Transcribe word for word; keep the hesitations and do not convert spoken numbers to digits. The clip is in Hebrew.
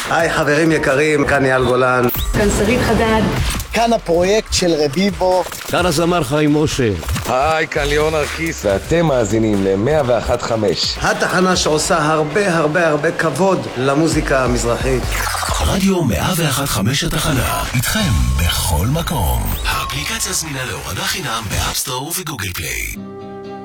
היי חברים יקרים, כאן אייל גולן. כאן שרית חדד. כאן הפרויקט של רביבו. כאן הזמר חיים משה. היי, כאן ליאון ארקיס, ואתם מאזינים ל-מאה ואחת נקודה חמש. התחנה שעושה הרבה הרבה הרבה כבוד למוזיקה המזרחית. רדיו מאה ואחת נקודה חמש התחנה, איתכם בכל מקום. האפליקציה זמינה להורדה חינם באפסטור וגוגל פליי.